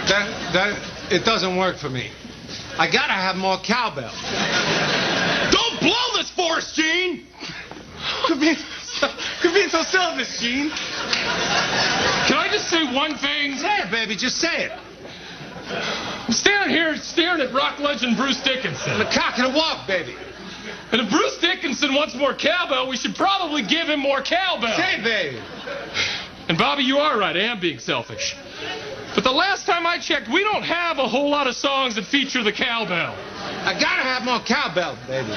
It doesn't work for me. I gotta have more cowbell. Don't blow this for us, Gene! Quit being so selfish, Gene. Can I just say one thing? Say it, baby. Just say it. I'm standing here staring at rock legend Bruce Dickinson. The cock and a walk, baby. And if Bruce Dickinson wants more cowbell, we should probably give him more cowbell. Say, baby. And Bobby, you are right. I am being selfish. But the last time I checked, we don't have a whole lot of songs that feature the cowbell. I gotta have more cowbell, baby.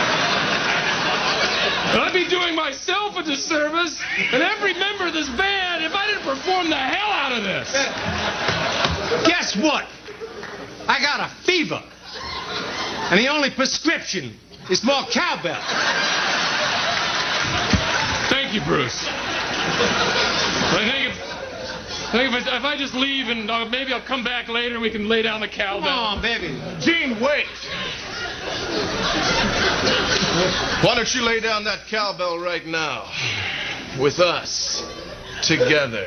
And I'd be doing myself a disservice and every member of this band if I didn't perform the hell out of this. Guess what? I got a fever. And the only prescription is more cowbell. Thank you, Bruce. I think if I just leave and maybe I'll come back later and we can lay down the cowbell. Come on, baby. Gene, wait! Why don't you lay down that cowbell right now? With us. Together.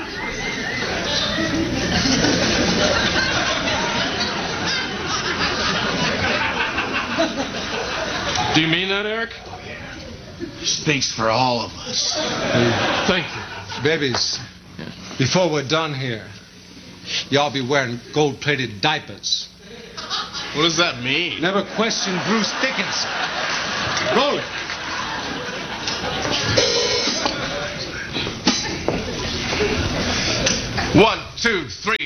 Do you mean that, Eric? Speaks for all of us. Thank you. Babies, before we're done here, y'all be wearing gold-plated diapers. What does that mean? Never question Bruce Dickinson. Roll it. One, two, three.